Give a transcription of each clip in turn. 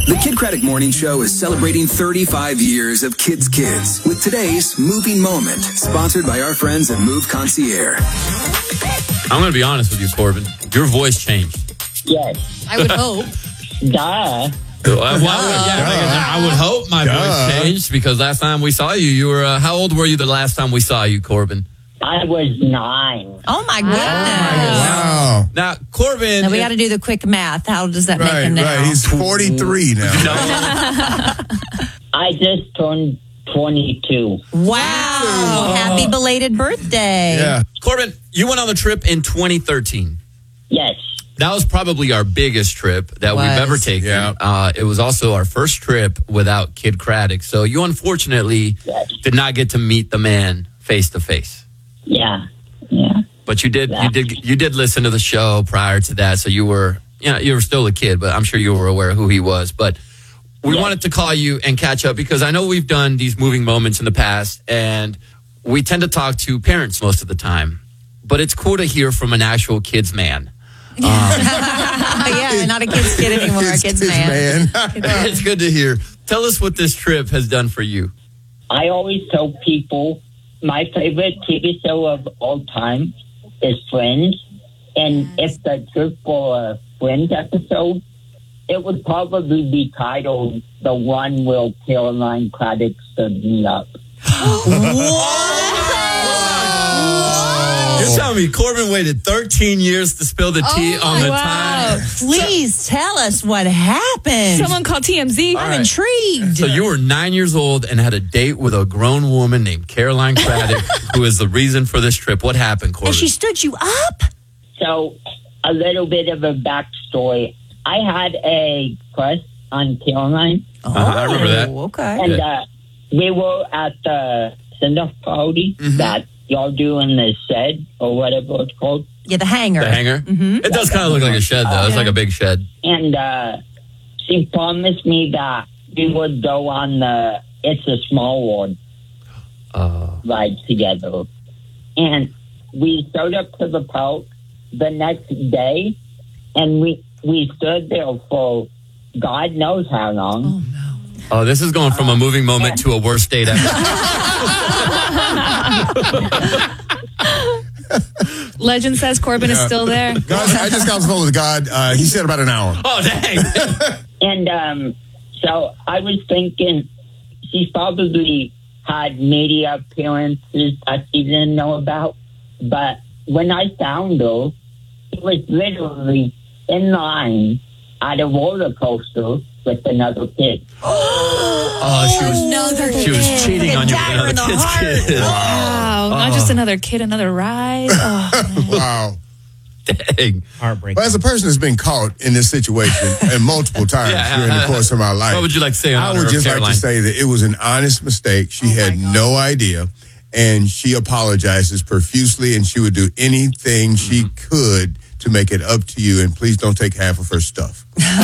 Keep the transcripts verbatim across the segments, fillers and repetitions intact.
The Kid Craddock Morning Show is celebrating thirty-five years of Kids Kids with today's Moving Moment, sponsored by our friends at Move Concierge. I'm going to be honest with you, Corbin. Your voice changed. Yes. I would hope. Duh. Well, I, yeah, I would hope my Duh. voice changed because last time we saw you, you were, uh, how old were you the last time we saw you, Corbin? I was nine. Oh, my goodness. Wow. Now, Corbin. Now, we got to do the quick math. How does that Right, make him now? right. He's forty-three now. I just turned twenty-two. Wow. Happy belated birthday. Yeah. Corbin, you went on the trip in twenty thirteen. Yes. That was probably our biggest trip that Was. we've ever taken. Yeah. Uh, it was also our first trip without Kid Craddock. So you unfortunately Yes. did not get to meet the man face to face. Yeah. Yeah. But you did, Yeah. you did, you did listen to the show prior to that. So you were, you know, you were still a kid, but I'm sure you were aware of who he was. But we Yeah. wanted to call you and catch up because I know we've done these moving moments in the past, and we tend to talk to parents most of the time. But it's cool to hear from an actual kid's man. yeah, not a kid's kid anymore, a kid's man. It's good to hear. Tell us what this trip has done for you. I always tell people my favorite T V show of all time is Friends. And if the trip for a Friends episode, it would probably be titled The One Will Caroline Craddock Stood Me Up. You're telling me Corbin waited thirteen years to spill the tea Oh, on the wow. time? Please tell us what happened. Someone called T M Z. I'm right. intrigued. So you were nine years old and had a date with a grown woman named Caroline Craddock, who is the reason for this trip. What happened, Corbin? and she stood you up? So, a little bit of a backstory. I had a crush on Caroline, Oh, I remember that. Okay. and Yeah. uh, we were at the send-off party that y'all do in the shed, or whatever it's called. Yeah, the hanger. The hangar? Mm-hmm. It does kind of look like a shed, though. It's like a big shed. And uh, she promised me that we would go on the It's a Small World Uh, ride together. And we showed up to the park the next day, and we, we stood there for God knows how long. Oh, no. oh, this is going from a moving moment to a worst date ever. Legend says Corbin is still there. God, I just got on the phone with God. Uh, he said about an hour. Oh, dang. And um, so I was thinking she probably had media appearances that she didn't know about. But when I found her, she was literally in line at a roller coaster with another kid. Oh, she was, Another she was kid. cheating A on you with dagger in another the kid's heart. kid. Wow. Not just another kid, another ride. Oh, Wow. Dang. Heartbreaking. But as a person that's been caught in this situation and multiple times Yeah. during the course of my life, What would you like to say in I honor would of just like Caroline? to say that it was an honest mistake. She had no idea, and she apologizes profusely, and she would do anything she could to make it up to you. And please don't take half of her stuff.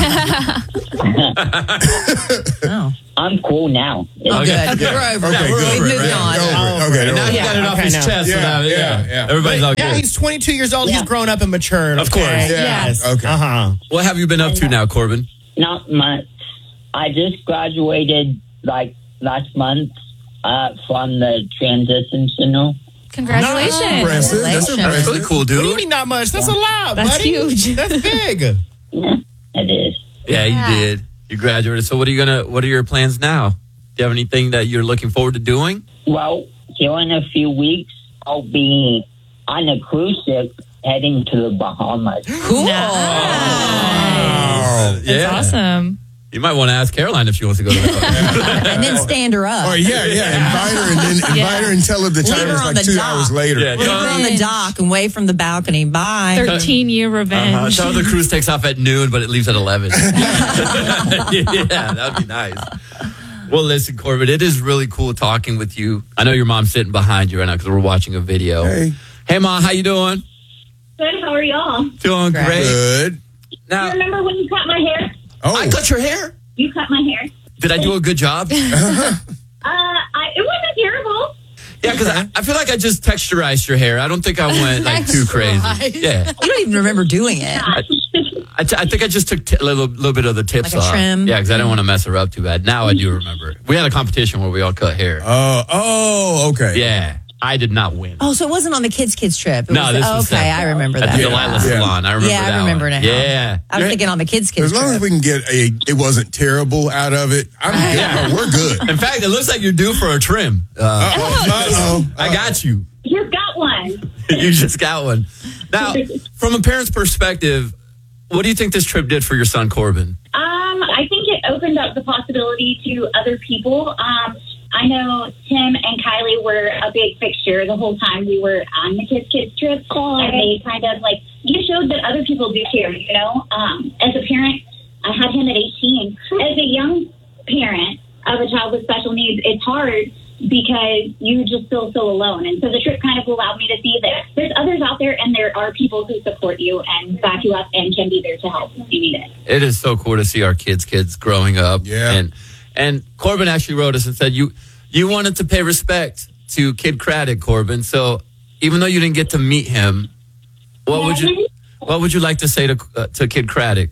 Oh. I'm cool now. Oh, Okay. good. We're over Okay, it. good. We've moved Right. on. Over it. Oh, Okay, And now over he it. got it off okay, his now. chest. so Yeah, now, yeah, yeah. Everybody's all Yeah, good. he's twenty-two years old. He's Yeah. grown up and matured. Of course. okay? Yeah. Yes. Okay. Uh-huh. What have you been up to now, Corbin? Not much. I just graduated like last month uh, from the transition center. congratulations. Impressive. That's Congratulations. That's impressive. really cool, What do you dude. mean not much? That's a lot, That's buddy. huge. That's big. Yeah, it is. Yeah, Yeah. you did. You graduated. So what are you gonna? What are your plans now? Do you have anything that you're looking forward to doing? Well, here in a few weeks, I'll be on a cruise ship heading to the Bahamas. Cool. Oh. That's awesome. You might want to ask Caroline if she wants to go to the And then stand her up. Oh, yeah, yeah. Invite her and then invite Yeah. her and tell her the Leave time her is on like the two dock. hours later. Yeah. Leave her on the dock and wave from the balcony. Bye. thirteen year Uh-huh. revenge. Tell her the cruise takes off at noon, but it leaves at eleven. Yeah, that'd be nice. Well, listen, Corbin, it is really cool talking with you. I know your mom's sitting behind you right now because we're watching a video. Hey. Hey, Mom, how you doing? Good, how are y'all? Doing Great. great. Good. You Now, remember when you cut my hair? Oh, I cut your hair. You cut my hair. Did I do a good job? Uh, I, it wasn't terrible. Yeah, because I, I feel like I just texturized your hair. I don't think I went like too crazy. Texturized. Yeah. You don't even remember doing it. Uh, I, t- I think I just took t- a little, little bit of the tips Like a off. trim? Yeah, because I didn't want to mess her up too bad. Now I do remember. We had a competition where we all cut hair. Oh, oh, okay. Yeah, I did not win. Oh, so it wasn't on the kids' kids trip. It No, was, this was okay. that- I remember At that. the Delilah Yeah. Salon. I remember Yeah, I that remember one. now. Yeah. I was thinking on the kids' kids As long trip. as we can get a, it wasn't terrible out of it, I'm good. Yeah. We're good. In fact, it looks like you're due for a trim. Uh, Uh-oh. Uh-oh. I got you. You've got one. You just got one. Now, from a parent's perspective, what do you think this trip did for your son, Corbin? Um, I think it opened up the possibility to other people. Um, I know Tim and Kylie were a big fixture the whole time we were on the Kids Kids trip. And they kind of like, you showed that other people do care, you know? Um, as a parent, I had him at eighteen. As a young parent of a child with special needs, it's hard because you just feel so alone. And so the trip kind of allowed me to see that there's others out there and there are people who support you and back you up and can be there to help if you need it. It is so cool to see our kids' kids growing up. Yeah. And and Corbin actually wrote us and said you you wanted to pay respect to Kid Craddock, Corbin. So even though you didn't get to meet him, what would you what would you like to say to uh, to Kid Craddock?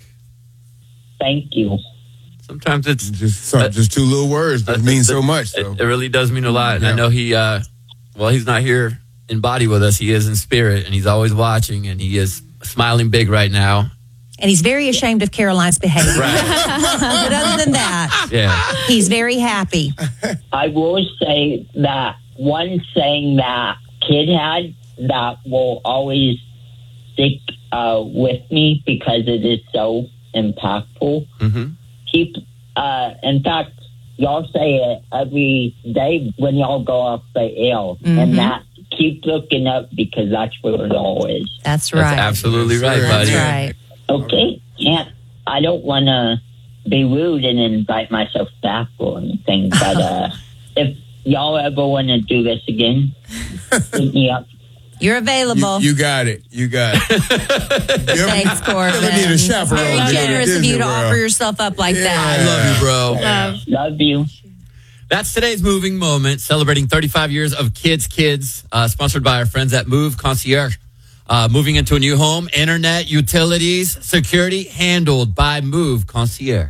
Thank you. Sometimes it's Just, some, just two little words, but it means so much. So. It, it really does mean a lot. And I Yeah. know he, uh, well, he's not here in body with us. He is in spirit, and he's always watching, and he is smiling big right now. And he's very ashamed of Caroline's behavior. Right. But other than that, Yeah. he's very happy. I will say that one saying that kid had that will always stick uh, with me because it is so impactful. Mm-hmm. Keep, uh, in fact, y'all say it every day when y'all go off the air, Mm-hmm. and that keep looking up because that's where it all is. That's right. That's absolutely right, Sure. buddy. That's right. Okay, yeah, I don't want to be rude and invite myself back or anything, but uh, if y'all ever want to do this again, hit me up. You're available. You, you got it. You got it. You ever- Thanks, Corbin. you ever need a chaperone Very to go to generous of Disney you to World? offer yourself up like Yeah. that. I love you, bro. Love. Love you. That's today's moving moment, celebrating thirty-five years of Kids Kids, uh, sponsored by our friends at Move Concierge. Uh, moving into a new home, internet, utilities, security handled by Move Concierge.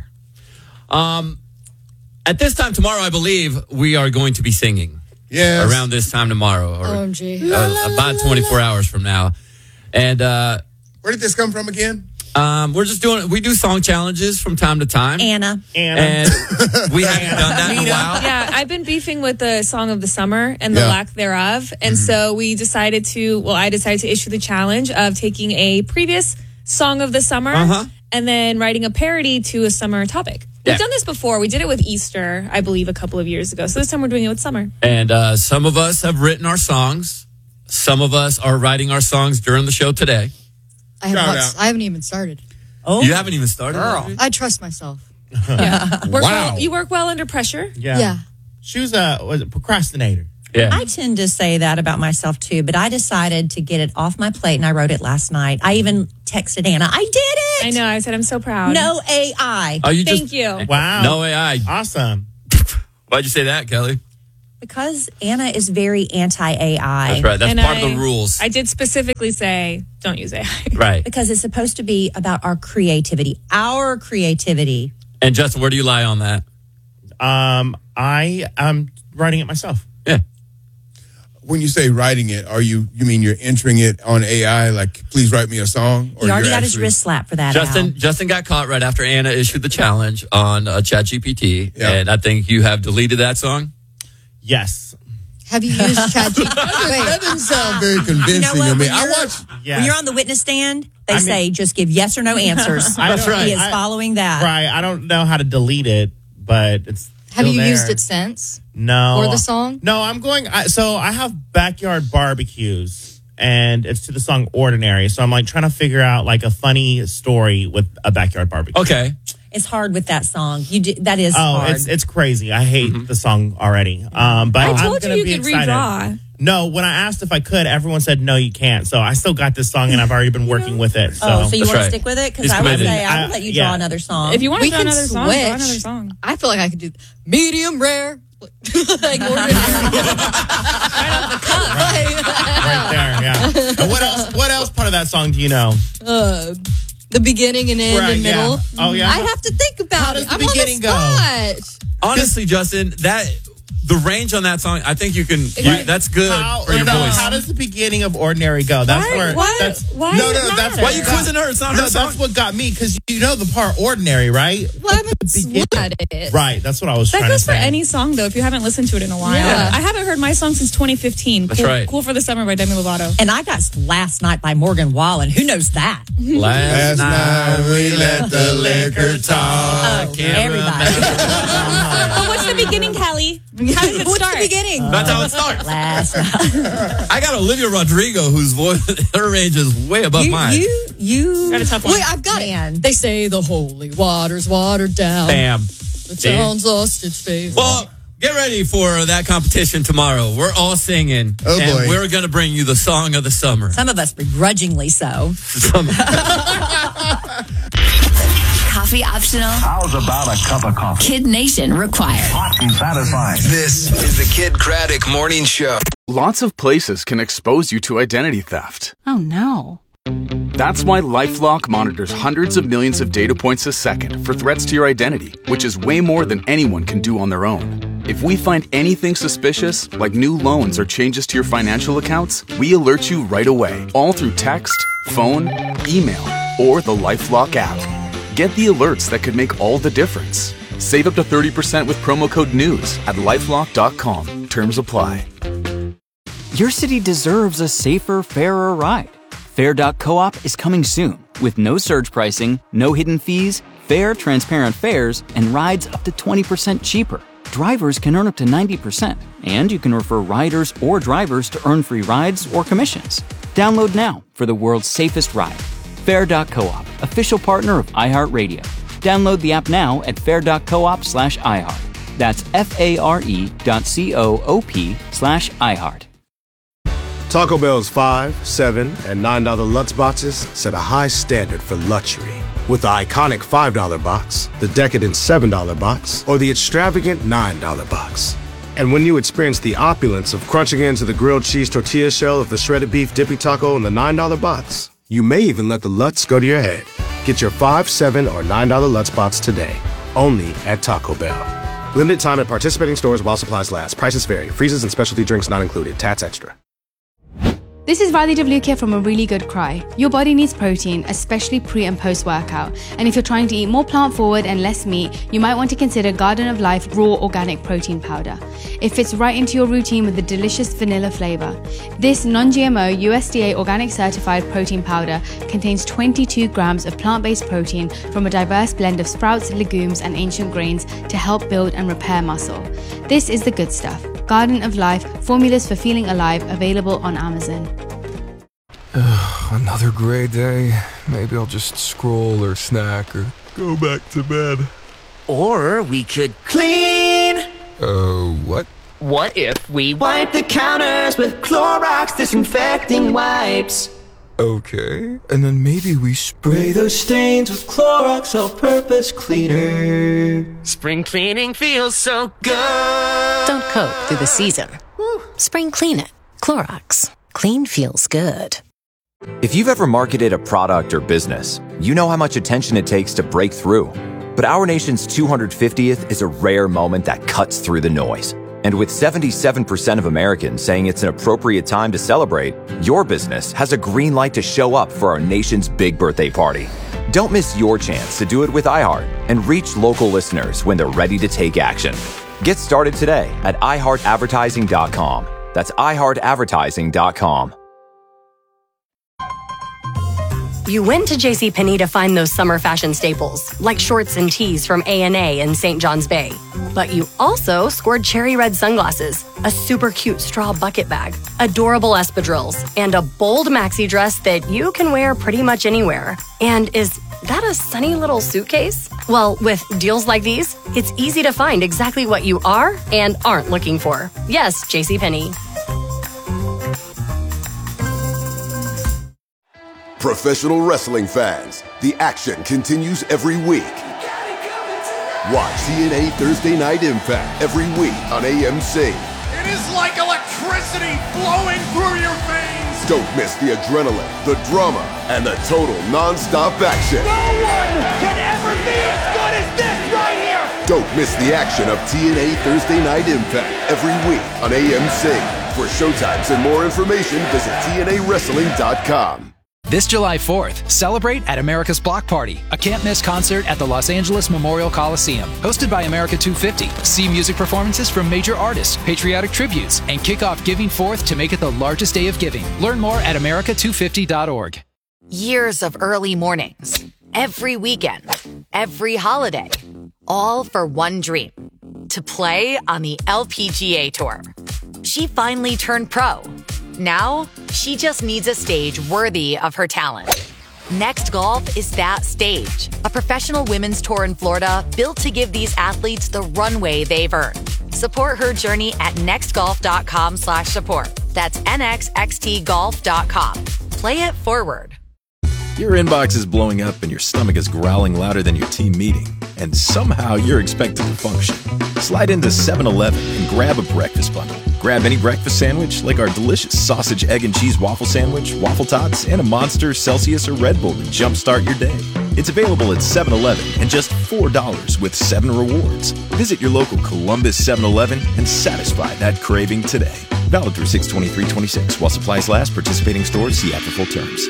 Um, at this time tomorrow, I believe we are going to be singing. Yes. Around this time tomorrow, or O M G. uh, about twenty-four hours from now. And uh, Where did this come from again? um, we're just doing, we do song challenges from time to time. Anna. Anna. And we haven't done that in a while. Yeah, I've been beefing with the song of the summer and the Yeah. lack thereof. And so we decided to, well, I decided to issue the challenge of taking a previous song of the summer Uh-huh. and then writing a parody to a summer topic. We've Yeah. done this before. We did it with Easter, I believe, a couple of years ago. So this time we're doing it with summer. And uh, some of us have written our songs. Some of us are writing our songs during the show today. I, have Shout not, out. I haven't even started. Oh, You haven't even started. Girl. have you? I trust myself. Work Wow. well, you work well under pressure. yeah. Yeah. She was a, was a procrastinator. Yeah. I tend to say that about myself too, but I decided to get it off my plate and I wrote it last night. I even texted Anna. I did it. I know. I said I'm so proud. No A I. Oh, you Thank just, you. Wow. No A I. Awesome. Why'd you say that, Kelly? Because Anna is very anti-A I. That's right. That's And part I- of the rules. I did specifically say don't use A I. right. Because it's supposed to be about our creativity, our creativity. And Justin, where do you lie on that? Um, I am writing it myself. Yeah. When you say writing it, are you you mean you're entering it on A I? Like, please write me a song. He already you're got his actually- wrist slapped for that. Justin Al. Justin got caught right after Anna issued the challenge on uh, ChatGPT. Yeah. And I think you have deleted that song. Yes. Have you used ChatGPT? That Wait. doesn't sound very convincing. what? I mean, When I you're- watch. Yes. When you're on the witness stand, they I mean- say just give yes or no answers. I don't- He is I- following that. Right. I don't know how to delete it, but it's. Have still you there. used it since? No. Or the song? No, I'm going. I, so I have backyard barbecues, and it's to the song "Ordinary." So I'm like trying to figure out like a funny story with a backyard barbecue. Okay. It's hard with that song. You do, that is Oh, hard. it's it's crazy. I hate the song already. Um, but I I'm told you gonna you be could excited. redraw. No, when I asked if I could, everyone said no, you can't. So I still got this song, and I've already been working with it. So, oh, so you That's want right. to stick with it? Because He's I would committed. say I I- would let you draw yeah. another song. If you want to We draw can another song, draw switch. another song. I feel like I could do medium rare. like ordinary. right there, yeah. And what else? What else part of that song do you know? uh, The beginning and end Right, and yeah. middle. Oh, yeah? I have to think about How it. does the I'm beginning on go? the spot. Honestly, Justin, that the range on that song, I think you can. You, that's good How, for your no, voice. how does the beginning of Ordinary go? That's Why- where. why- that's, why no, does no, it that's matter? Why are you quizzing her? It's not No, her song. that's what got me because you know the part Ordinary, right? Well, I haven't The beginning- swat it. Right, that's what I was That trying to goes for say. any song, though, if you haven't listened to it in a while. Yeah. I haven't heard my song since twenty fifteen. That's cool, right. Cool for the Summer by Demi Lovato. And I got Last Night by Morgan Wallen. Who knows that? Last, Last night we let the liquor talk. Oh, can't everybody. But what's the beginning, Kelly? How does it What's start? the beginning? That's how it starts. Last night. I got Olivia Rodrigo, whose voice, her range is way above You, mine. you, you. Got a tough one. Wait, I've got Man. it. They say the holy water's watered down. Bam. The town's lost its faith. Well, get ready for that competition tomorrow. We're all singing. Oh, and boy. we're going to bring you the song of the summer. Some of us begrudgingly so. Coffee optional. How's about a cup of coffee? Kid Nation required. Hot and satisfying. This is the Kid Craddock Morning Show. Lots of places can expose you to identity theft. Oh no. That's why LifeLock monitors hundreds of millions of data points a second for threats to your identity, which is way more than anyone can do on their own. If we find anything suspicious, like new loans or changes to your financial accounts, we alert you right away, all through text, phone, email, or the LifeLock app. Get the alerts that could make all the difference. Save up to thirty percent with promo code NEWS at lifelock dot com. Terms apply. Your city deserves a safer, fairer ride. Fair dot coop is coming soon with no surge pricing, no hidden fees, fair, transparent fares, and rides up to twenty percent cheaper. Drivers can earn up to ninety percent, and you can refer riders or drivers to earn free rides or commissions. Download now for the world's safest ride. Fair dot coop, official partner of iHeartRadio. Download the app now at fair dot coop slash iHeart. That's F-A-R-E dot C-O-O-P slash iHeart. Taco Bell's five, seven, and nine dollar Lutz boxes set a high standard for luxury. With the iconic five dollar box, the decadent seven dollar box, or the extravagant nine dollar box. And when you experience the opulence of crunching into the grilled cheese tortilla shell of the shredded beef dippy taco in the nine dollar box, you may even let the Lutz go to your head. Get your five, seven, or nine dollar Lutz box today, only at Taco Bell. Limited time at participating stores while supplies last. Prices vary. Freezes and specialty drinks not included. Tats extra. This is Riley Devlukia from A Really Good Cry. Your body needs protein, especially pre and post workout. And if you're trying to eat more plant forward and less meat, you might want to consider Garden of Life Raw Organic Protein Powder. It fits right into your routine with a delicious vanilla flavor. This non-G M O U S D A organic certified protein powder contains twenty-two grams of plant-based protein from a diverse blend of sprouts, legumes, and ancient grains to help build and repair muscle. This is the good stuff. Garden of Life, formulas for feeling alive, available on Amazon. Another gray day. Maybe I'll just scroll or snack or go back to bed. Or we could clean. Uh, what? What if we wipe the counters with Clorox disinfecting wipes? Okay, and then maybe we spray Spray those stains with Clorox all-purpose cleaner. Spring cleaning feels so good. Don't cope through the season. Spring clean it. Clorox. Clean feels good. If you've ever marketed a product or business, you know how much attention it takes to break through. But our nation's two hundred fiftieth is a rare moment that cuts through the noise. And with seventy-seven percent of Americans saying it's an appropriate time to celebrate, your business has a green light to show up for our nation's big birthday party. Don't miss your chance to do it with iHeart and reach local listeners when they're ready to take action. Get started today at i heart advertising dot com. That's i heart advertising dot com. You went to JCPenney to find those summer fashion staples, like shorts and tees from A and A in Saint John's Bay. But you also scored cherry red sunglasses, a super cute straw bucket bag, adorable espadrilles, and a bold maxi dress that you can wear pretty much anywhere. And is that a sunny little suitcase? Well, with deals like these, it's easy to find exactly what you are and aren't looking for. Yes, JCPenney. Professional wrestling fans, the action continues every week. Watch T N A Thursday Night Impact every week on A M C. It is like electricity. electricity flowing through your veins. Don't miss the adrenaline, the drama, and the total non-stop action. No one can ever be as good as this right here. Don't miss the action of T N A Thursday Night Impact every week on A M C. For showtimes and more information, visit T N A wrestling dot com. This July fourth, celebrate at America's Block Party, a can't-miss concert at the Los Angeles Memorial Coliseum. Hosted by America two fifty. See music performances from major artists, patriotic tributes, and kick off Giving Fourth to make it the largest day of giving. Learn more at America two fifty dot org. Years of early mornings, every weekend, every holiday, all for one dream, to play on the L P G A Tour. She finally turned pro. Now, she just needs a stage worthy of her talent. Next Golf is that stage. A professional women's tour in Florida built to give these athletes the runway they've earned. Support her journey at nextgolf.com slash support. That's nxxtgolf dot com. Play it forward. Your inbox is blowing up and your stomach is growling louder than your team meeting. And somehow you're expected to function. Slide into seven eleven and grab a breakfast bundle. Grab any breakfast sandwich like our delicious sausage, egg, and cheese waffle sandwich, waffle tots, and a Monster, Celsius, or Red Bull to jumpstart your day. It's available at seven eleven and just four dollars with seven rewards. Visit your local Columbus seven eleven and satisfy that craving today. Valid through six twenty-three twenty-six while supplies last. Participating stores, see after full terms.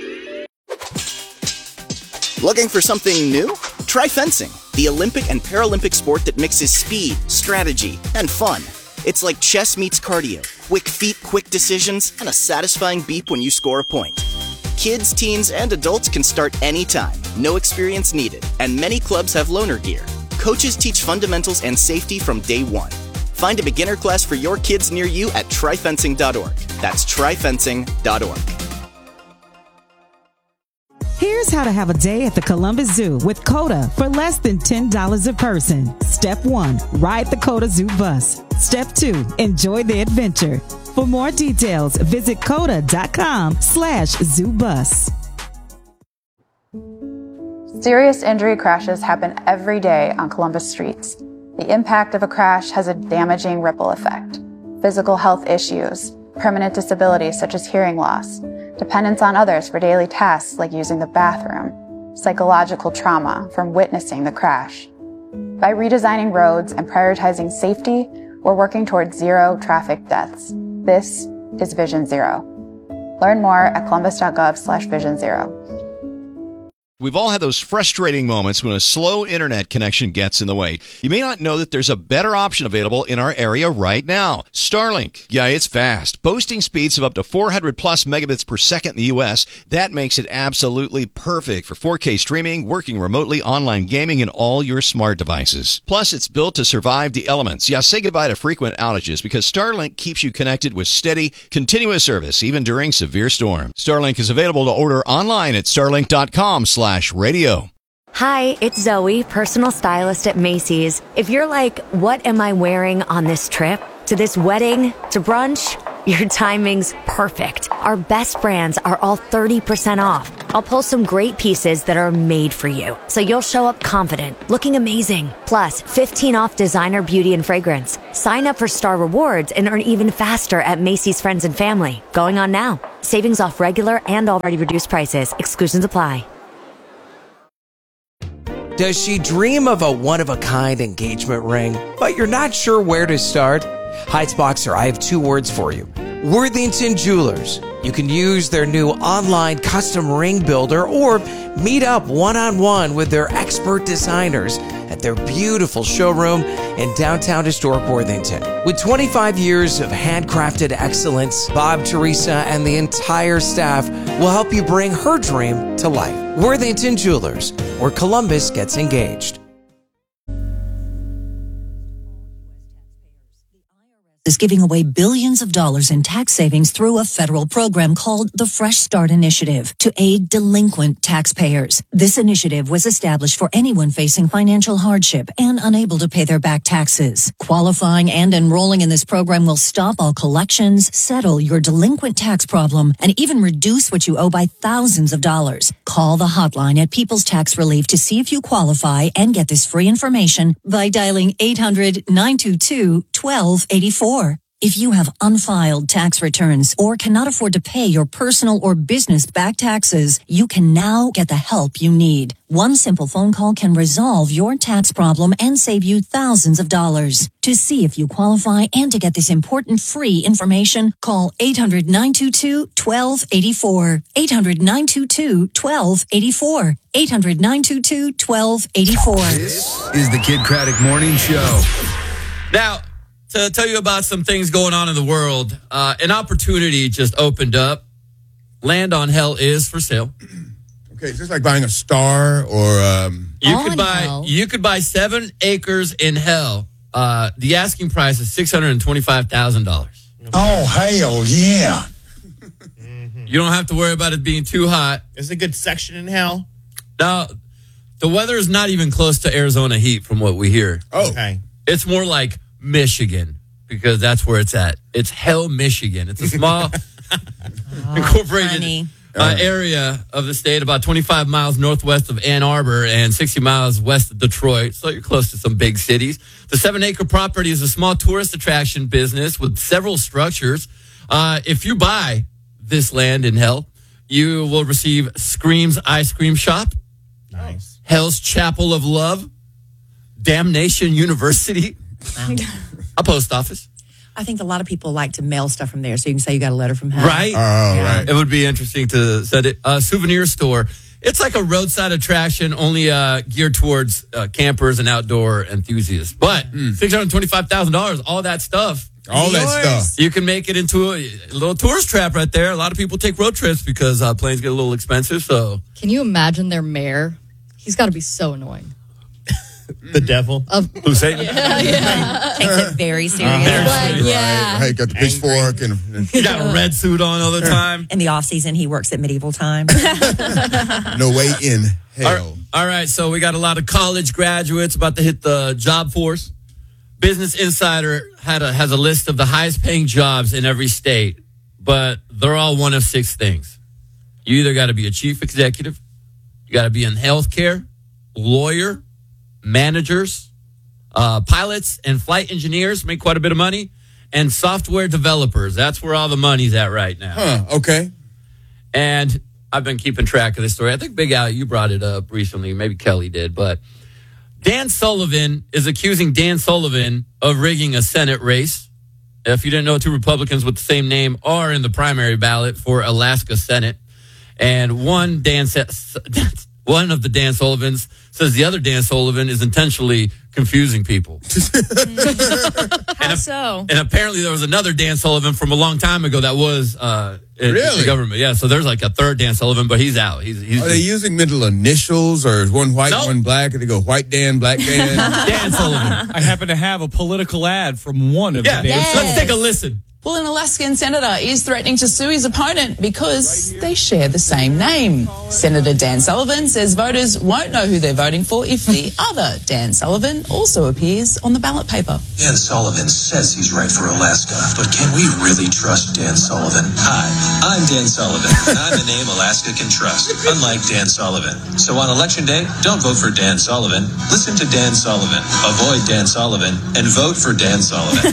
Looking for something new? Try fencing, the Olympic and Paralympic sport that mixes speed, strategy, and fun. It's like chess meets cardio. Quick feet, quick decisions, and a satisfying beep when you score a point. Kids, teens, and adults can start anytime. No experience needed. And many clubs have loaner gear. Coaches teach fundamentals and safety from day one. Find a beginner class for your kids near you at try fencing dot org. That's try fencing dot org. Here's how to have a day at the Columbus Zoo with COTA for less than ten dollars a person. Step one, ride the COTA Zoo bus. Step two, enjoy the adventure. For more details, visit COTA.com slash zoo bus. Serious injury crashes happen every day on Columbus streets. The impact of a crash has a damaging ripple effect. Physical health issues, permanent disabilities such as hearing loss, dependence on others for daily tasks like using the bathroom, psychological trauma from witnessing the crash. By redesigning roads and prioritizing safety, we're working towards zero traffic deaths. This is Vision Zero. Learn more at columbus.gov slash vision zero. We've all had those frustrating moments when a slow internet connection gets in the way. You may not know that there's a better option available in our area right now. Starlink. Yeah, it's fast. Boasting speeds of up to four hundred plus megabits per second in the U S. That makes it absolutely perfect for four K streaming, working remotely, online gaming, and all your smart devices. Plus, it's built to survive the elements. Yeah, say goodbye to frequent outages because Starlink keeps you connected with steady, continuous service, even during severe storms. Starlink is available to order online at starlink.com slash radio. Hi, it's Zoe, personal stylist at Macy's. If you're like, what am I wearing on this trip? To this wedding? To brunch? Your timing's perfect. Our best brands are all thirty percent off. I'll pull some great pieces that are made for you, so you'll show up confident, looking amazing. Plus, fifteen off designer beauty and fragrance. Sign up for Star Rewards and earn even faster at Macy's Friends and Family. Going on now. Savings off regular and already reduced prices. Exclusions apply. Does she dream of a one-of-a-kind engagement ring, but you're not sure where to start? Heights-Boxer, I have two words for you. Worthington Jewelers. You can use their new online custom ring builder or meet up one-on-one with their expert designers at their beautiful showroom in downtown historic Worthington. With twenty-five years of handcrafted excellence, Bob, Teresa, and the entire staff will help you bring her dream to life. Worthington Jewelers, where Columbus gets engaged. Is giving away billions of dollars in tax savings through a federal program called the Fresh Start Initiative to aid delinquent taxpayers. This initiative was established for anyone facing financial hardship and unable to pay their back taxes. Qualifying and enrolling in this program will stop all collections, settle your delinquent tax problem, and even reduce what you owe by thousands of dollars. Call the hotline at People's Tax Relief to see if you qualify and get this free information by dialing eight hundred, nine two two, one two eight four. If you have unfiled tax returns or cannot afford to pay your personal or business back taxes, you can now get the help you need. One simple phone call can resolve your tax problem and save you thousands of dollars. To see if you qualify and to get this important free information, call eight hundred, nine two two, one two eight four. eight hundred, nine two two, one two eight four. eight hundred, nine two two, one two eight four. This is the Kid Craddock Morning Show. Now, to tell you about some things going on in the world, uh, an opportunity just opened up. Land on Hell is for sale. Okay, is this like buying a star or um You on could buy hell? you could buy seven acres in hell. Uh, the asking price is six hundred and twenty-five thousand dollars. Oh hell yeah! You don't have to worry about it being too hot. Is it a good section in hell? Now, the weather is not even close to Arizona heat from what we hear. Oh, okay. It's more like Michigan because that's where it's at. It's Hell, Michigan. It's a small incorporated uh, area of the state, about twenty-five miles northwest of Ann Arbor and sixty miles west of Detroit. So you're close to some big cities. The seven-acre property is a small tourist attraction business with several structures. Uh, if you buy this land in Hell, you will receive Scream's Ice Cream Shop, nice, Hell's Chapel of Love, Damnation University, a post office. I think a lot of people like to mail stuff from there, so you can say you got a letter from hell. Right? Oh, right. It would be interesting to set it. A souvenir store. It's like a roadside attraction, only uh, geared towards uh, campers and outdoor enthusiasts. But Mm. six hundred twenty-five thousand dollars, all that stuff. All that stuff. You can make it into a, a little tourist trap right there. A lot of people take road trips because uh, planes get a little expensive. So Can you imagine their mayor? He's got to be so annoying. The devil. Of Who's Satan? Yeah, yeah. Takes it very serious. Like, yeah. Right, got the pitchfork and, and He got a red suit on all the time. In the off season, he works at medieval times. no way in hell. All right, so we got a lot of college graduates about to hit the job force. Business Insider had a, has a list of the highest paying jobs in every state, but they're all one of six things. You either got to be a chief executive, you got to be in healthcare, lawyer, managers, uh, pilots and flight engineers make quite a bit of money, and software developers. That's where all the money's at right now. Huh, okay. And I've been keeping track of this story. I think, Big Al, you brought it up recently. Maybe Kelly did. But Dan Sullivan is accusing Dan Sullivan of rigging a Senate race. If you didn't know, two Republicans with the same name are in the primary ballot for Alaska Senate. And one Dan one of the Dan Sullivans says the other Dan Sullivan is intentionally confusing people. How so? And apparently there was another Dan Sullivan from a long time ago that was uh, in Really? the government. Yeah, so there's like a third Dan Sullivan, but he's out. He's, he's Are they using middle initials or is one white, Nope. one black? And they go white Dan, black Dan? Dan Sullivan. I happen to have a political ad from one of Yeah, the Dan let's take a listen. Well, an Alaskan senator is threatening to sue his opponent because they share the same name. Senator Dan Sullivan says voters won't know who they're voting for if the other Dan Sullivan also appears on the ballot paper. Dan Sullivan says he's right for Alaska, but can we really trust Dan Sullivan? Hi, I'm Dan Sullivan, and I'm a name Alaska can trust, unlike Dan Sullivan. So on election day, don't vote for Dan Sullivan. Listen to Dan Sullivan, avoid Dan Sullivan, and vote for Dan Sullivan.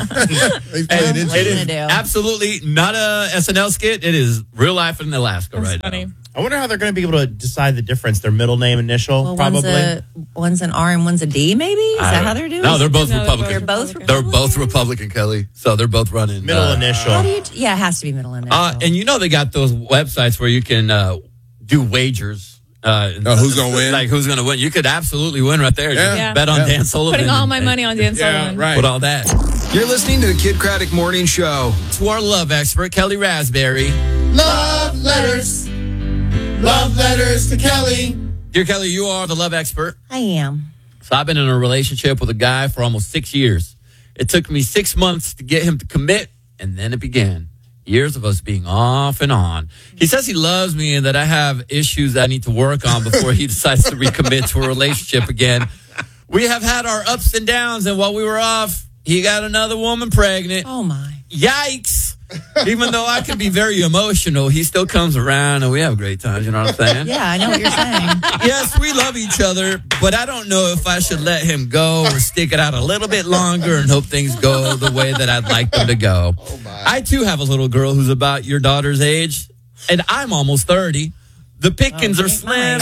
And it is absolutely not a S N L skit. It is real life in Alaska That's right funny. now. I wonder how they're going to be able to decide the difference. Their middle name initial, Well, probably. one's, a, one's an R and one's a D, maybe? Is I that don't- how they're doing No, it? they're both No, Republican. They're both They're both Republican, Kelly. So they're both running. Middle uh, initial. How do you, yeah, it has to be middle initial. Uh, and you know they got those websites where you can uh, do wagers. Uh, Oh, who's gonna win? Like who's gonna win? You could absolutely win right there. Yeah. Just Yeah. bet on Yeah. Dan Sullivan. Putting all and- my money on Dan Sullivan. right. Put all that. You're listening to the Kid Craddock Morning Show. To our love expert, Kelly Raspberry. Love letters. Love letters to Kelly. Dear Kelly, you are the love expert. I am. So I've been in a relationship with a guy for almost six years. It took me six months to get him to commit, and then it began. Years of us being off and on. He says he loves me and that I have issues that I need to work on before he decides to recommit to a relationship again. We have had our ups and downs, and while we were off, he got another woman pregnant. Oh, my. Yikes. Even though I can be very emotional, he still comes around and we have great times. You know what I'm saying? Yeah, I know what you're saying. Yes, we love each other, but I don't know if I should let him go or stick it out a little bit longer and hope things go the way that I'd like them to go. Oh my. I, too, have a little girl who's about your daughter's age, and I'm almost thirty. The pickings oh, are slim.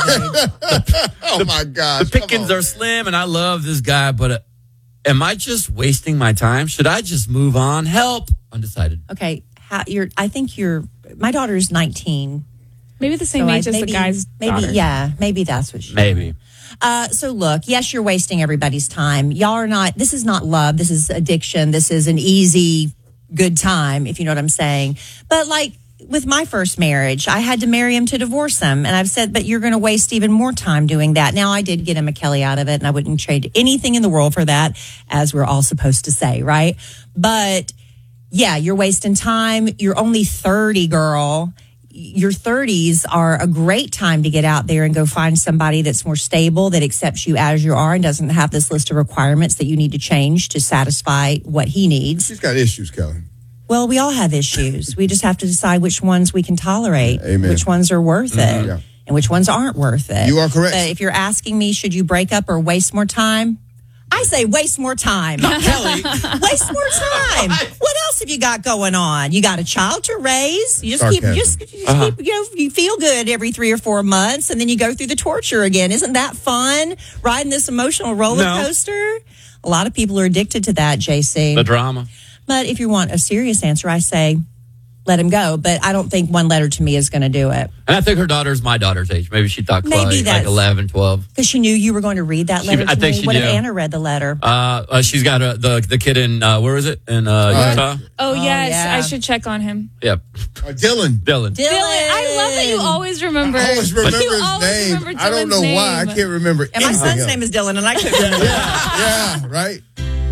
the, oh, my gosh. The pickings on, are slim, and I love this guy, but uh, am I just wasting my time? Should I just move on? Help. Undecided. Okay. How, you're, I think you're, my daughter's nineteen. Maybe the same so age I, as maybe, the guy's Maybe, daughter. yeah. Maybe that's what she Maybe. Uh, so look, yes, you're wasting everybody's time. Y'all are not, this is not love. This is addiction. This is an easy, good time, if you know what I'm saying. But like with my first marriage, I had to marry him to divorce him. And I've said, but you're going to waste even more time doing that. Now, I did get him a Kelly out of it, and I wouldn't trade anything in the world for that, as we're all supposed to say, right? But yeah, you're wasting time. You're only thirty, girl. Your thirties are a great time to get out there and go find somebody that's more stable, that accepts you as you are and doesn't have this list of requirements that you need to change to satisfy what he needs. She's got issues, Kelly. Well, we all have issues. We just have to decide which ones we can tolerate, Amen. which ones are worth Mm-hmm. it, Yeah. and which ones aren't worth it. You are correct. But if you're asking me, should you break up or waste more time? I say waste more time. Kelly. Waste more time. What else have you got going on? You got a child to raise. You just Sarcasm. keep, just, just Uh-huh. keep, you know, you feel good every three or four months, and then you go through the torture again. Isn't that fun? Riding this emotional roller No. coaster. A lot of people are addicted to that, J C. The drama. But if you want a serious answer, I say let him go. But I don't think one letter to me is going to do it. And I think her daughter's my daughter's age. Maybe she thought Maybe Chloe, like that's- eleven, twelve. Because she knew you were going to read that She- letter to I think me. she What if knew. Anna read the letter? Uh, uh, she's got a, the the kid in, uh, where is it? In uh, Utah? Oh, yes. yeah. I should check on him. Yep. Uh, Dylan. Dylan. Dylan. I love that you always remember. I always remember you his always name. remember I don't Dylan's know why. I name. can't remember And my anything son's else. name is Dylan, and I couldn't remember. Yeah, right?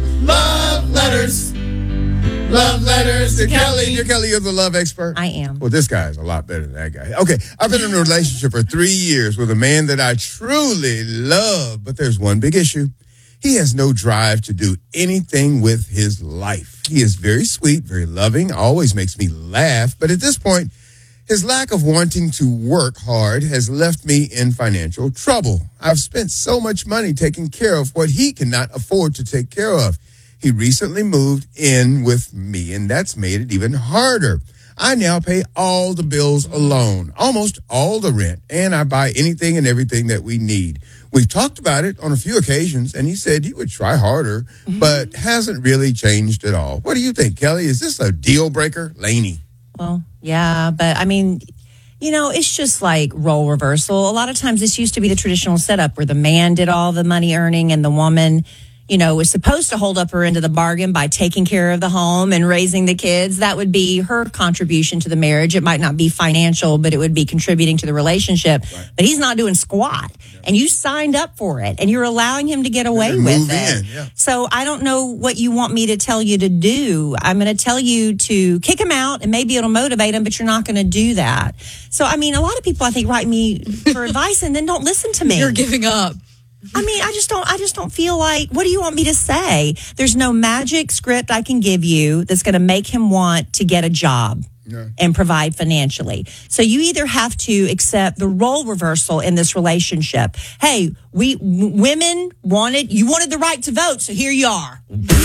Love letters. Love letters to Kelly. You're Kelly, you're the love expert. I am. Well, this guy is a lot better than that guy. Okay, I've been in a relationship for three years with a man that I truly love, but there's one big issue. He has no drive to do anything with his life. He is very sweet, very loving, always makes me laugh, but at this point, his lack of wanting to work hard has left me in financial trouble. I've spent so much money taking care of what he cannot afford to take care of. He recently moved in with me, and that's made it even harder. I now pay all the bills alone, almost all the rent, and I buy anything and everything that we need. We've talked about it on a few occasions, and he said he would try harder, but hasn't really changed at all. What do you think, Kelly? Is this a deal breaker? Lainey. Well, yeah, but I mean, you know, it's just like role reversal. A lot of times this used to be the traditional setup where the man did all the money earning and the woman, you know, was supposed to hold up her end of the bargain by taking care of the home and raising the kids. That would be her contribution to the marriage. It might not be financial, but it would be contributing to the relationship. Right. But he's not doing squat. Yeah. And you signed up for it, and you're allowing him to get away with move it. in, yeah. So I don't know what you want me to tell you to do. I'm going to tell you to kick him out, and maybe it'll motivate him, but you're not going to do that. So, I mean, a lot of people, I think, write me for advice and then don't listen to me. You're giving up. I mean, I just don't, I just don't feel like, what do you want me to say? There's no magic script I can give you that's going to make him want to get a job. Yeah. And provide financially. So you either have to accept the role reversal in this relationship. Hey, we w- women wanted, you wanted the right to vote, so here you are.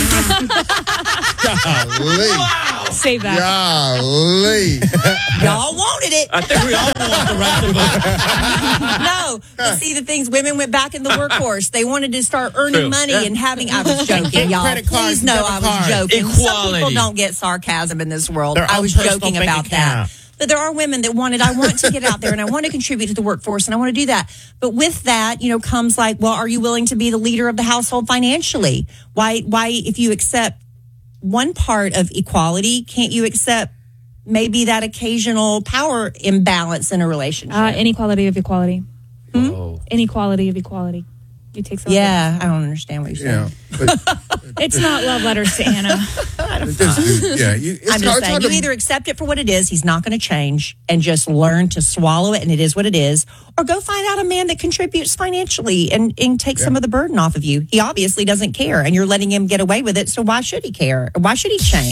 Golly. Wow. Save that. Golly. Y'all wanted it. I think we all want the right to vote. No, but see the things, women went back in the workforce. They wanted to start earning True. money Yeah. and having, I was joking, y'all. Credit cards, Please know debit I was cards. joking. Equality. Some people don't get sarcasm in this world. Their I own was personal joking bank about account. that. But there are women that wanted, I want to get out there and I want to contribute to the workforce and I want to do that. But with that, you know, comes like, well, are you willing to be the leader of the household financially? Why, why, if you accept one part of equality, can't you accept maybe that occasional power imbalance in a relationship? Uh, inequality of equality. Whoa. Inequality of equality. You take some. Yeah, I don't understand what you're Yeah. saying. But It's not love letters to Anna. this dude, yeah, you, it's I'm hard- just it's saying, hard you to- either accept it for what it is, he's not going to change, and just learn to swallow it, and it is what it is, or go find out a man that contributes financially and, and take some of the burden off of you. He obviously doesn't care, and you're letting him get away with it, so why should he care? Why should he change?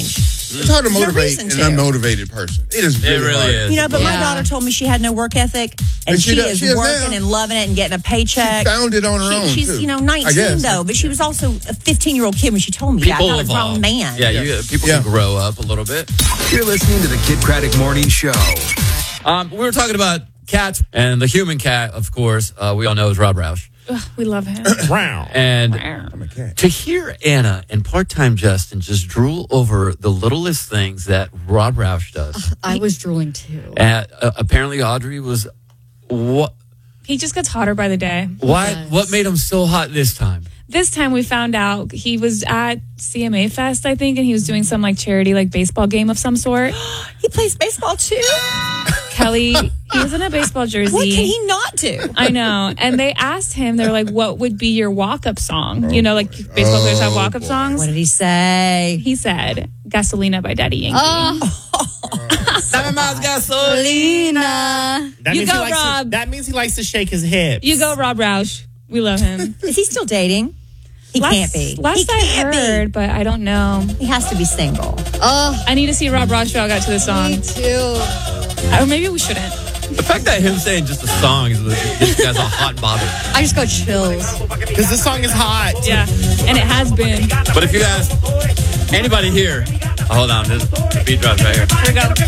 It's hard to There's no motivate reason an to. unmotivated person. It is really, It really hard. is. You know, but my Yeah. daughter told me she had no work ethic, and And she she, does- is she is working now. and loving it and getting a paycheck. She found it on her She- own, She's, too. you know, I nineteen guess. though, but she was also a fifteen-year-old kid when she told me People that, not a evolve. grown man. Yeah, you, people Yeah. can grow up a little bit. You're listening to the Kid Craddock Morning Show. Um, we were talking about cats, and the human cat, of course, uh, we all know is Rob Roush. Ugh, we love him. And I'm a cat. to hear Anna and part-time Justin just drool over the littlest things that Rob Roush does. I was drooling too. Uh, uh, apparently, Audrey was what? He just gets hotter by the day. Why? Yes. What made him so hot this time? This time we found out he was at C M A Fest, I think, and he was doing some like charity, like baseball game of some sort. He plays baseball too. Kelly, he was in a baseball jersey. What can he not do? I know. And they asked him, they're like, what would be your walk-up song? You know, like baseball players have walk-up songs. What did he say? He said, Gasolina by Daddy Yankee. Seven miles gasolina. That You means go, he likes Rob. To, that means he likes to shake his hips. You go, Rob Roush. We love him. Is he still dating? He last, can't be. Last he I can't heard, be. but I don't know. He has to be single. Oh, I need to see Rob Roush how I got to the song. me too. Or maybe we shouldn't. The fact that him saying just a song is this guy's a hot bother. I just got chills. Because this song is hot. Yeah, and it has been. But if you guys, anybody here, oh, hold on, this beat drops right here. Here we go.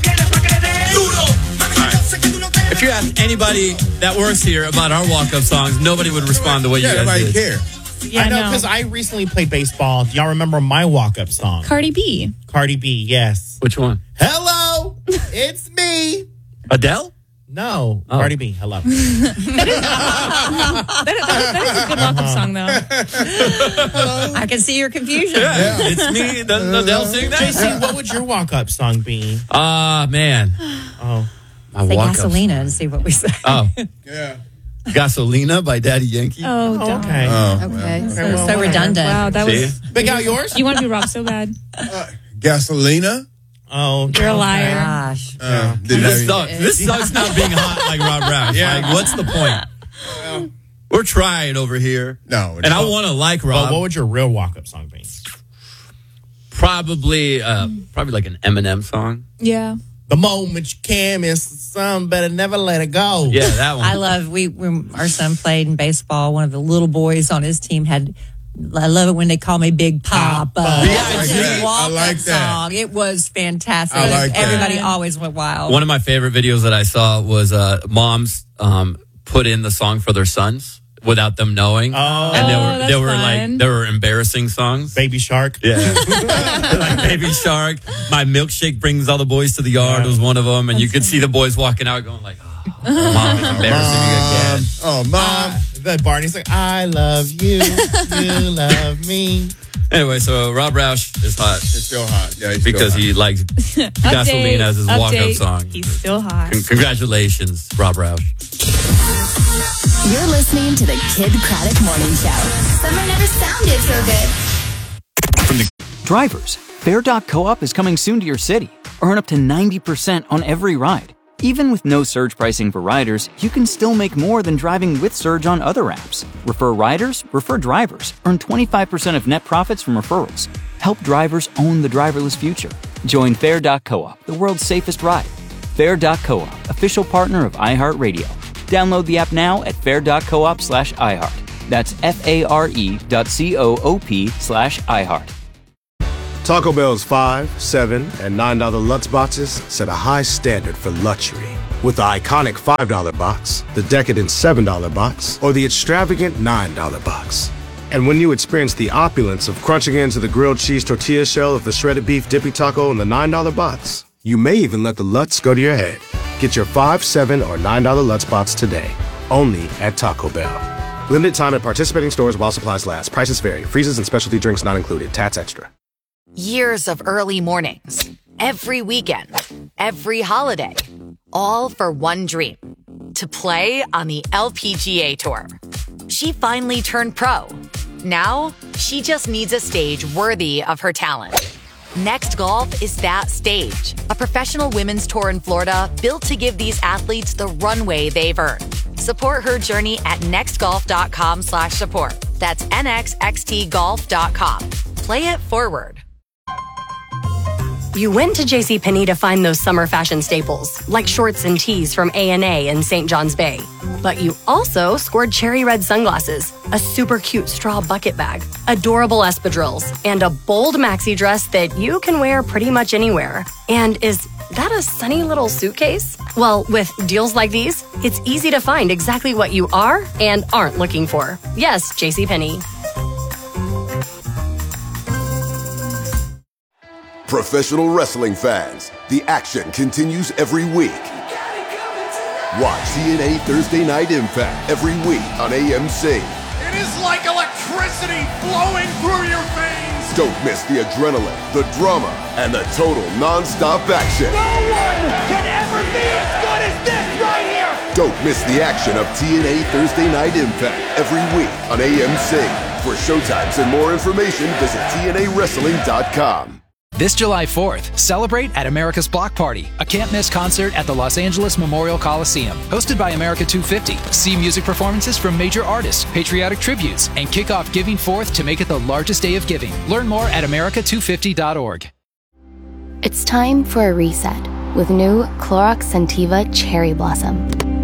If you ask anybody that works here about our walk-up songs, nobody would respond the way Yeah, you guys nobody did. care. Yeah, I know no. because I recently played baseball. Do y'all remember my walk-up song? Cardi B. Cardi B, yes. Which one? Hello, it's me. Adele? No, Oh. Cardi B. Hello. That is, that is, that is a good walk-up song, though. I can see your confusion. Yeah, it's me. Does Adele sing J C, that? what would your walk-up song be? Ah, man. Oh, My Say walk-up Gasolina song. and see what we say. Oh, Yeah. Gasolina by Daddy Yankee. Oh, oh don't. okay. Oh, Okay. So, well, so whatever. redundant. Wow, that See? was. Big Al, yours? You want to be Rob so bad. Gasolina? Oh, You're a liar. Gosh. Uh, didn't This have- sucks. This sucks not being hot like Rob Roush. Yeah. Like, what's the point? We're trying over here. No. And I want to like Rob. Well, what would your real walk-up song be? Probably, uh, probably like an Eminem song. Yeah. The moment you can miss the sun, better never let it go. Yeah, that one. I love, we, when our son played in baseball, one of the little boys on his team had, I love it when they call me Big Papa. Papa. Yeah, That was I his like that. I walk-up like that. song. It was fantastic. I like that. Everybody always went wild. One of my favorite videos that I saw was uh, moms um, put in the song for their sons without them knowing. Oh. And they Oh, were that's they were fun. like they were embarrassing songs. Baby Shark. Yeah. Like Baby Shark. My milkshake brings all the boys to the yard was one of them, and you could see the boys walking out going like, oh, mom is embarrassing me again. Oh, mom. The Barney's like, I love you, you love me. Anyway, so Rob Roush is hot It's still hot. Yeah, it's because still hot. he likes Gasoline as his Update. walk-up song. He's still hot. Con- Congratulations, Rob Roush. You're listening to the Kid Craddock Morning Show. Summer never sounded so good. Drivers, Fair dot coop is coming soon to your city. Earn up to ninety percent on every ride. Even with no surge pricing for riders, you can still make more than driving with Surge on other apps. Refer riders, refer drivers. Earn twenty-five percent of net profits from referrals. Help drivers own the driverless future. Join Fair dot coop, the world's safest ride. Fair dot coop, official partner of iHeartRadio. Download the app now at fair dot coop slash iHeart. That's F-A-R-E dot C-O-O-P slash iHeart. Taco Bell's five, seven, and nine dollar Lutz boxes set a high standard for luxury. With the iconic five dollar box, the decadent seven dollar box, or the extravagant nine dollar box. And when you experience the opulence of crunching into the grilled cheese tortilla shell of the shredded beef dippy taco in the nine dollar box, you may even let the Lutz go to your head. Get your five, seven, or nine dollar Lutz box today, only at Taco Bell. Limited time at participating stores while supplies last. Prices vary. Freezes and specialty drinks not included. Tats extra. Years of early mornings, every weekend, every holiday, all for one dream, to play on the L P G A Tour. She finally turned pro. Now, she just needs a stage worthy of her talent. Next Golf is that stage, a professional women's tour in Florida built to give these athletes the runway they've earned. Support her journey at nextgolf.com slash support. That's N X X T golf dot com. Play it forward. You went to JCPenney to find those summer fashion staples, like shorts and tees from A and A in Saint John's Bay. But you also scored cherry red sunglasses, a super cute straw bucket bag, adorable espadrilles, and a bold maxi dress that you can wear pretty much anywhere. And is that a sunny little suitcase? Well, with deals like these, it's easy to find exactly what you are and aren't looking for. Yes, JCPenney. Professional wrestling fans, the action continues every week. Watch T N A Thursday Night Impact every week on A M C. It is like electricity flowing through your veins. Don't miss the adrenaline, the drama, and the total non-stop action. No one can ever be as good as this right here. Don't miss the action of T N A Thursday Night Impact every week on A M C. For showtimes and more information, visit T N A wrestling dot com. This July fourth, celebrate at America's Block Party, a can't-miss concert at the Los Angeles Memorial Coliseum. Hosted by America two fifty, see music performances from major artists, patriotic tributes, and kick off Giving Fourth to make it the largest day of giving. Learn more at America two fifty dot org. It's time for a reset with new Clorox Scentiva Cherry Blossom.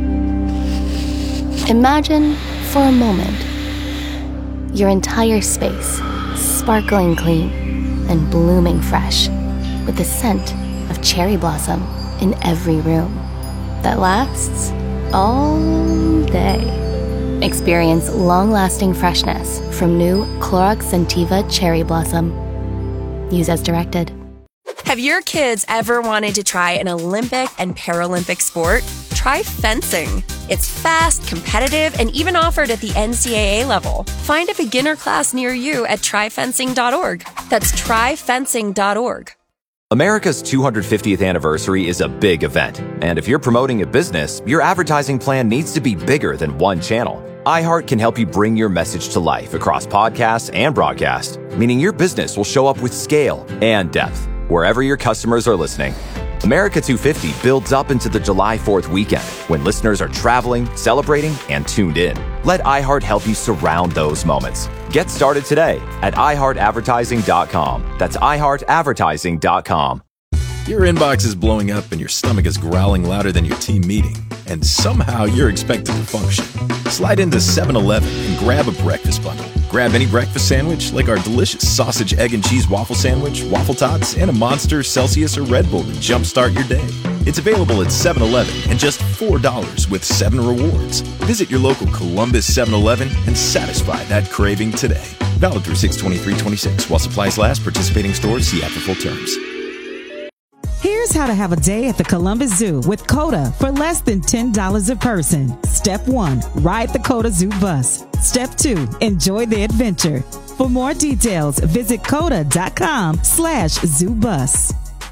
Imagine, for a moment, your entire space sparkling clean and blooming fresh, with the scent of cherry blossom in every room that lasts all day. Experience long-lasting freshness from new Clorox Scentiva Cherry Blossom. Use as directed. Have your kids ever wanted to try an Olympic and Paralympic sport? Try fencing. It's fast, competitive, and even offered at the N C double A level. Find a beginner class near you at try fencing dot org. That's try fencing dot org. America's two hundred fiftieth anniversary is a big event, and if you're promoting a business, your advertising plan needs to be bigger than one channel. iHeart can help you bring your message to life across podcasts and broadcast, meaning your business will show up with scale and depth wherever your customers are listening. America two fifty builds up into the July fourth weekend when listeners are traveling, celebrating, and tuned in. Let iHeart help you surround those moments. Get started today at i heart advertising dot com. That's i heart advertising dot com. Your inbox is blowing up and your stomach is growling louder than your team meeting, and somehow you're expected to function. Slide into seven eleven and grab a breakfast bundle. Grab any breakfast sandwich like our delicious sausage, egg, and cheese waffle sandwich, waffle tots, and a Monster, Celsius, or Red Bull to jumpstart your day. It's available at seven eleven and just four dollars with seven rewards. Visit your local Columbus seven eleven and satisfy that craving today. Valid through six twenty-three twenty-six. While supplies last, participating stores see after full terms. Here's how to have a day at the Columbus Zoo with COTA for less than ten dollars a person. Step one, ride the COTA Zoo bus. Step two, enjoy the adventure. For more details, visit coda dot com slash zoo bus.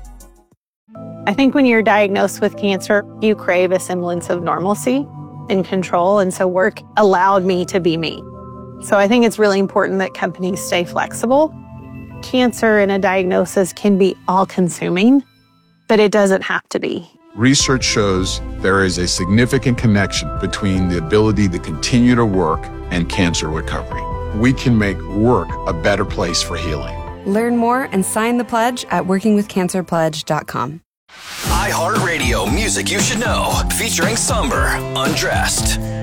I think when you're diagnosed with cancer, you crave a semblance of normalcy and control. And so work allowed me to be me. So I think it's really important that companies stay flexible. Cancer and a diagnosis can be all-consuming, but it doesn't have to be. Research shows there is a significant connection between the ability to continue to work and cancer recovery. We can make work a better place for healing. Learn more and sign the pledge at working with cancer pledge dot com. iHeartRadio music you should know, featuring Somber, Undressed.